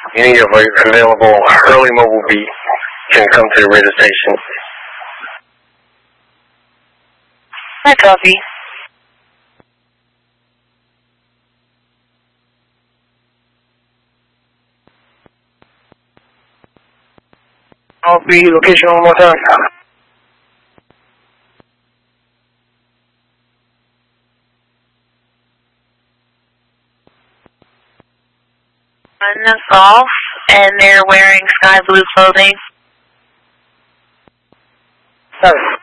Any of our available early mobile B can come to the radio station. Hi, copy. Copy, location one more time. On the golf, and they're wearing sky blue clothing. Sorry.